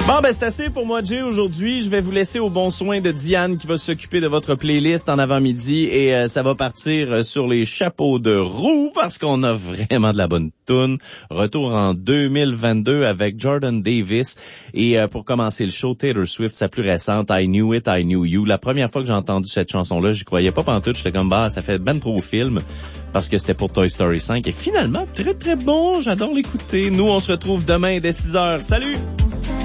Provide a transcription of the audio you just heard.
Bon, ben c'est assez pour moi, Jay, aujourd'hui. Je vais vous laisser au bon soin de Diane qui va s'occuper de votre playlist en avant-midi et ça va partir sur les chapeaux de roue parce qu'on a vraiment de la bonne toune. Retour en 2022 avec Jordan Davis et pour commencer le show, Taylor Swift, sa plus récente, I Knew It, I Knew You. La première fois que j'ai entendu cette chanson-là, j'y croyais pas pantoute. J'étais comme, ça fait ben trop film parce que c'était pour Toy Story 5 et finalement, très très bon. J'adore l'écouter. Nous, on se retrouve demain dès 6h. Salut!